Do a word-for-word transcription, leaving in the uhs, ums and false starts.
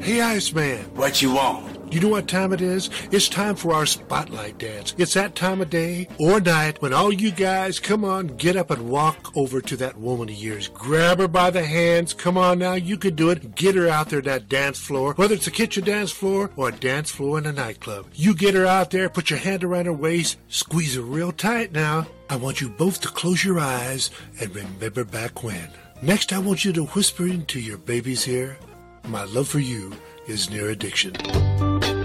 Hey, Iceman. What you want? You know what time it is? It's time for our spotlight dance. It's that time of day or night when all you guys, come on, get up and walk over to that woman of yours. Grab her by the hands. Come on now, you can do it. Get her out there that dance floor, whether it's a kitchen dance floor or a dance floor in a nightclub. You get her out there, put your hand around her waist, squeeze her real tight now. I want you both to close your eyes and remember back when. Next, I want you to whisper into your baby's ear, my love for you is near addiction.